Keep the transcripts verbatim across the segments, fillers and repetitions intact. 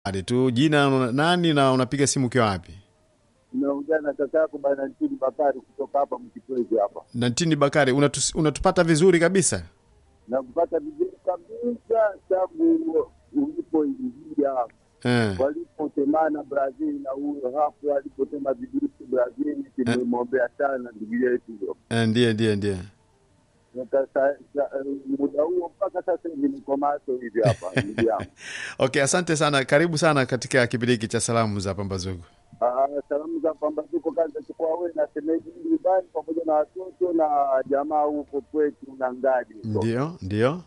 Hadi tu jina nani na unapiga simu ukiwa wapi? Naongea na kaka yako bwana Ntini Bakari kutoka hapa Mkitwezi hapa. Na Ntini Bakari, unatu, unatupata vizuri kabisa? Na kupata vizuri kabisa sababu ulipoingia Eh. walipotemana Brazil na huyo hapo alipotema vidusi Brazil tumemwombea sana ndugu yetu. Eh, ndiye ndiye ndiye. Sasa muda huo mpaka sasa hivi niko macho hivi hapa ndugu yangu. Okay, asante sana. Karibu sana katika kipindi hiki cha salamu za Pambazuko. Ah, salamu za Pambazuko kaza chukua wewe na semeji nyumbani pamoja na watoto na jamaa huko kwetu na ngadi huko. Ndio, ndio.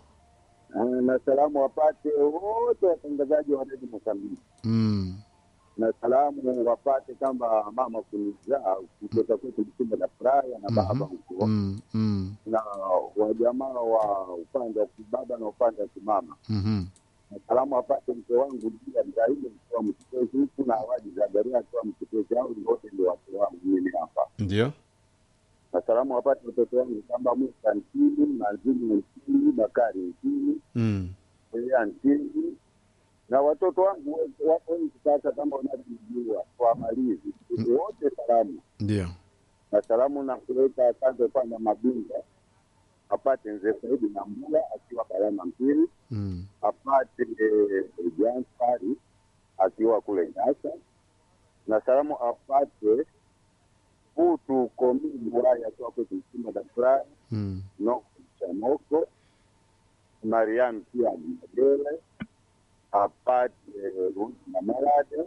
Na salamu wapate wote watangazaji wa Radio Mozambique. Mm. Na salamu wapate kama mama kunizaa kutoka kwetu Msimba na Fraya na baba huko. Mm. Mm. Na wajamaa wa upande wa baba na upande wa mama. Mhm. Na salamu wapate mke wangu Dia Ibrahim kwa mtetezi huku na Awadi Zagaria kwa mtetezi hao wote ndio watu wangu mimi hapa. Ndio. Na salamu wapate watoto wangu kama Musa Ntini, Mazini Ntini, Bakari Ntini. Mm. Elia Ntini. Na watoto wangu wako wengi sasa kama unavyojua kwa malizi. Wote salamu. Ndio. Na salamu na kuleta kwanza kwa mabinga. Apate Nzee Saidi na Mbula akiwa Barama Mpiri. Mm. Apate eh, Jan Fari akiwa kule Nyasa. Na salamu apate Putu Komini Waya akiwa kwetu Msima da Fraya. Mm. Noko Chamoko. Mariam pia Mbele. Apate Ruthi na Marade.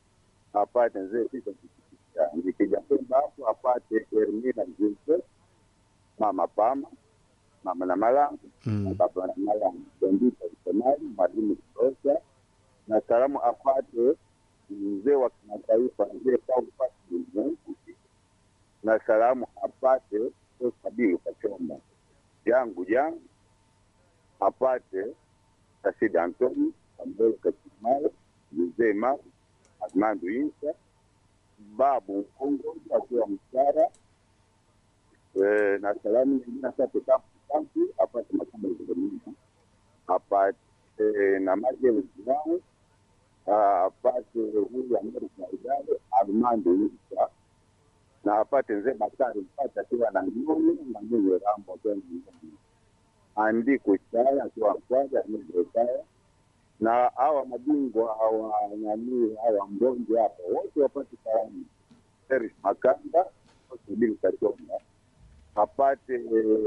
Apate Nzee Pita Kikisha. Nikija Pemba hapo apate Ermina Jilse. Mama Pama. Mama na Malangu. Mm. Na baba na Malangu. Bendita Isemari. Mwalimu Kirosa. Na salamu apate mzee wa kimataifa. Mzee Paul Pasi Mwengu. Na salamu apate Osabilu Kachomba. Yangu yangu. Apate Rashid Antoni. Ambele Kachimala. Mzee Mao. Admandu Insa. Babu Mkongo. Akiwa Msara. E, na salamu nyingine apate Kampu Kampu. Apate Makamba Zidamina. Apate e, na Majele Zinao. Apate huyu Amerika Idale. Admandu Insa. Na apate Nzee Bakari Mpata akiwa na Ngumi. Na Ngumi Rambo akiwa na Ngumi. Andiko Chaya akiwa Mkwaja. Ngumi Chaya. Na hawa mabingwa hawa nani hawa mbonji hapa wote wapate salamu. Eris Makanda Osibili Kachomba apate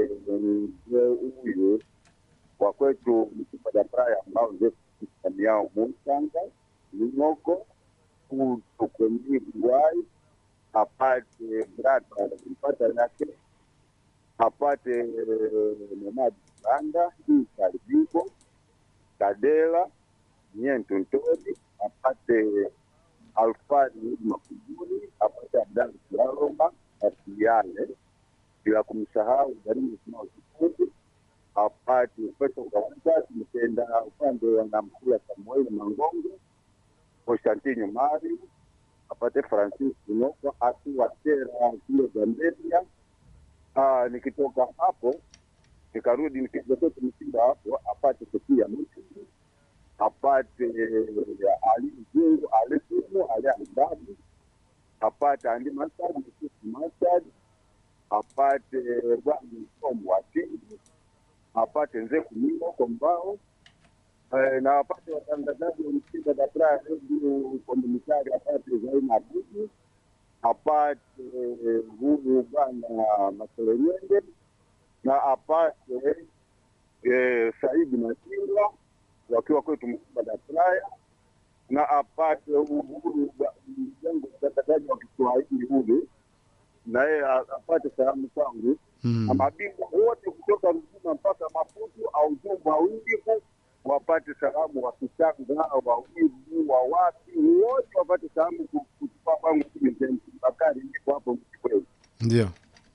huyu kwa kwetu Msimba da Fraya ambao ndio yao Musanga Ngoko Utokombi Ngwai apate brata mpata yake apate Nomad Banda Karibigo Kadela Nyentu Ntodi, apate Alfani Makubuni, apate Abdali Kilaroma, Asiyale, bila kumsahau Garimu Simao Kikundi, apate Feto Kawanta, Mtenda upande wa Namkula Samuel Mangongo, Konstantino Mari, apate Francis Kinoko, Asiwa Tera, Kilo Gambia. Ah, nikitoka hapo, nikarudi nikija kwetu Msimba hapo, apate Sofia Mtindi. Apate Ali Zungu, Ali Zungu, Ali Alibabu, apate Andi Masad, Msusi Masad, apate Bwani Somu Watindi, apate Nzee Kumimo Kombao, e, na apate watangazaji wa Msimba da Fraya Radio Komunitari, apate Zaina Abudu, apate huyu Bwana Masole Nyende, na apate e, Saidi Masinga, wakiwa kwetu Msimba da Fraya, na apate uhuru mjengo mtakatifu wa Kiswahili huli, na yeye apate salamu kwangu. Mm. Na mabingwa wote kutoka Ruvuma mpaka Maputo au Jumba wingi wapate salamu, wa Kisanga wa Wivu wa wapi wote wapate salamu kutoka kwangu. Mimi Bakari niko hapo Mkitwezi. Ndio.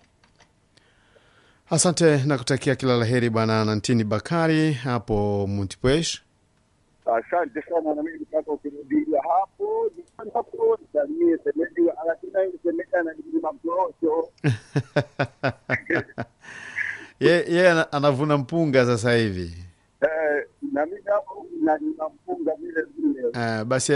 Asante na kutakia kila laheri bwana Ntini Bakari hapo Mtipwesh. Asante sana na mimi nataka ukirudia hapo hapo salimie semeji alakina ile semeka na ni mamtorosho. Ye ye anavuna mpunga sasa hivi. Eh, na mimi hapo na ninampunga vile vile Uh, basi